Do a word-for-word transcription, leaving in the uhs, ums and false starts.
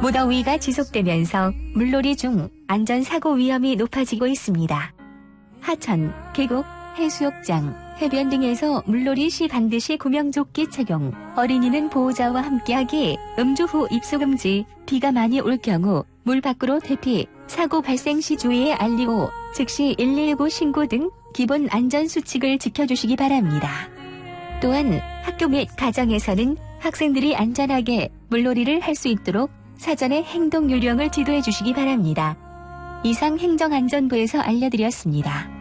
무더위가 지속되면서 물놀이 중 안전사고 위험이 높아지고 있습니다. 하천, 계곡, 해수욕장, 해변 등에서 물놀이 시 반드시 구명조끼 착용, 어린이는 보호자와 함께하기, 음주 후 입수 금지, 비가 많이 올 경우 물 밖으로 대피, 사고 발생 시 주의에 알리고 즉시 일일구 신고 등 기본 안전수칙을 지켜주시기 바랍니다. 또한 학교 및 가정에서는 학생들이 안전하게 물놀이를 할 수 있도록 사전에 행동 요령을 지도해 주시기 바랍니다. 이상 행정안전부에서 알려드렸습니다.